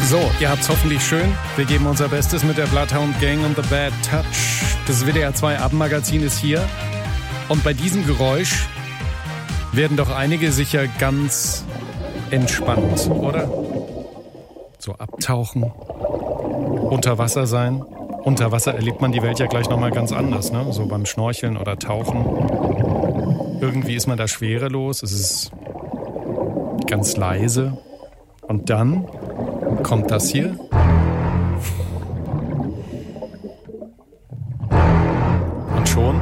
So, ihr habt's hoffentlich schön. Wir geben unser Bestes mit der Bloodhound Gang und The Bad Touch. Das WDR 2 Abendmagazin ist hier. Und bei diesem Geräusch werden doch einige sicher ganz entspannt, oder? So abtauchen, unter Wasser sein. Unter Wasser erlebt man die Welt ja gleich nochmal ganz anders, ne? So beim Schnorcheln oder Tauchen. Irgendwie ist man da schwerelos, es ist ganz leise. Und dann kommt das hier. Und schon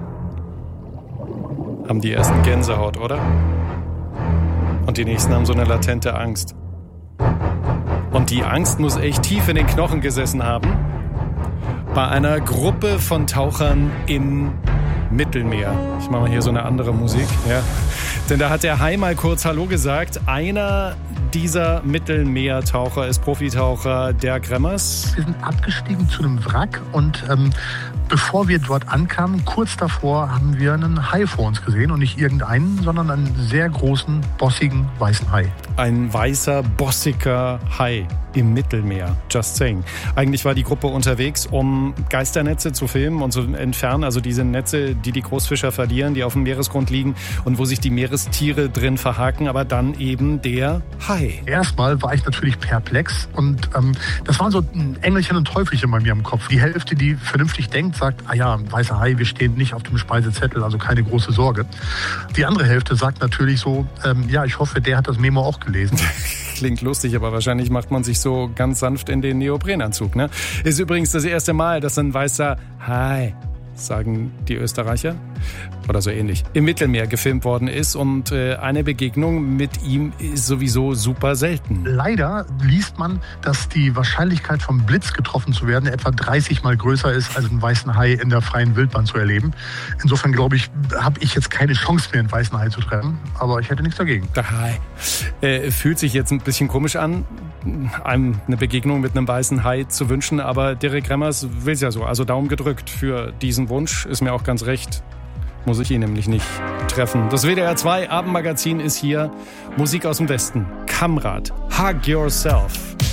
haben die ersten Gänsehaut, oder? Und die nächsten haben so eine latente Angst. Und die Angst muss echt tief in den Knochen gesessen haben. Bei einer Gruppe von Tauchern im Mittelmeer. Ich mache mal hier so eine andere Musik. Ja. Denn da hat der Hai mal kurz Hallo gesagt. Einer dieser Mittelmeertaucher ist Profitaucher Dirk Remmers. Wir sind abgestiegen zu einem Wrack und bevor wir dort ankamen, kurz davor haben wir einen Hai vor uns gesehen. Und nicht irgendeinen, sondern einen sehr großen, bossigen, weißen Hai. Ein weißer, bossiger Hai im Mittelmeer. Just saying. Eigentlich war die Gruppe unterwegs, um Geisternetze zu filmen und zu entfernen. Also diese Netze, die die Großfischer verlieren, die auf dem Meeresgrund liegen und wo sich die Meerestiere drin verhaken. Aber dann eben der Hai. Erstmal war ich natürlich perplex. Und das waren so ein Engelchen und Teufelchen bei mir im Kopf. Die Hälfte, die vernünftig denkt, sagt, ah ja, ein weißer Hai, wir stehen nicht auf dem Speisezettel, also keine große Sorge. Die andere Hälfte sagt natürlich so, ja, ich hoffe, der hat das Memo auch gelesen. Klingt lustig, aber wahrscheinlich macht man sich so ganz sanft in den Neoprenanzug, ne? Ist übrigens das erste Mal, dass ein weißer Hai, sagen die Österreicher, oder so ähnlich, im Mittelmeer gefilmt worden ist. Und eine Begegnung mit ihm ist sowieso super selten. Leider liest man, dass die Wahrscheinlichkeit vom Blitz getroffen zu werden etwa 30 Mal größer ist, als einen weißen Hai in der freien Wildbahn zu erleben. Insofern glaube ich, habe ich jetzt keine Chance mehr, einen weißen Hai zu treffen. Aber ich hätte nichts dagegen. Der Hai fühlt sich jetzt ein bisschen komisch an, einem eine Begegnung mit einem weißen Hai zu wünschen. Aber Dirk Remmers will es ja so. Also Daumen gedrückt für diesen Wunsch. Ist mir auch ganz recht. Muss ich ihn nämlich nicht treffen. Das WDR 2 Abendmagazin ist hier. Musik aus dem Westen. Kamrat. Hug Yourself.